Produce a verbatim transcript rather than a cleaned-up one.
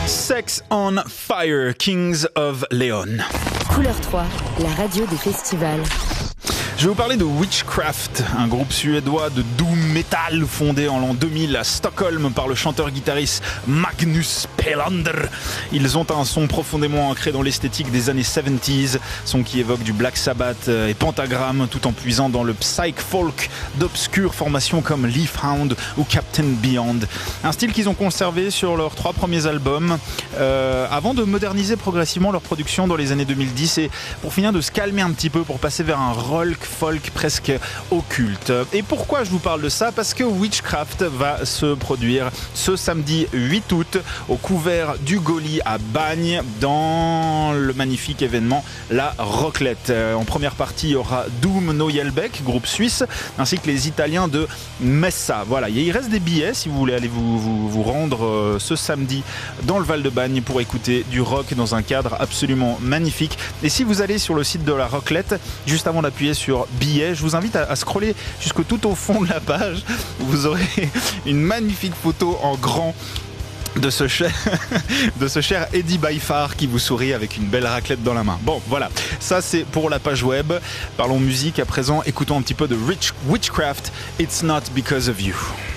Sex on Fire, Kings of Leon. Couleur trois, la radio des festivals. Je vais vous parler de Witchcraft, un groupe suédois de doom metal fondé en l'an deux mille à Stockholm par le chanteur-guitariste Magnus Pelander. Ils ont un son profondément ancré dans l'esthétique des années soixante-dix, son qui évoque du Black Sabbath et Pentagram, tout en puisant dans le psych folk d'obscures formations comme Leafhound ou Captain Beyond. Un style qu'ils ont conservé sur leurs trois premiers albums, euh, avant de moderniser progressivement leur production dans les années deux mille dix et pour finir de se calmer un petit peu pour passer vers un rock folk presque occulte. Et pourquoi je vous parle de ça ? Parce que Witchcraft va se produire ce samedi huit août au couvert du Gauly à Bagne dans le magnifique événement La Rocklette. En première partie, il y aura Doom No Yelbeck, groupe suisse, ainsi que les Italiens de Messa. Voilà, il reste des billets si vous voulez aller vous, vous, vous rendre ce samedi dans le Val de Bagne pour écouter du rock dans un cadre absolument magnifique. Et si vous allez sur le site de La Rocklette, juste avant d'appuyer sur billets, je vous invite à, à scroller jusque tout au fond de la page. Vous aurez une magnifique photo en grand de ce cher, de ce cher Eddie Baifar qui vous sourit avec une belle raclette dans la main. Bon, voilà, ça c'est pour la page web. Parlons musique à présent, écoutons un petit peu de Rich Witchcraft, It's Not Because of You.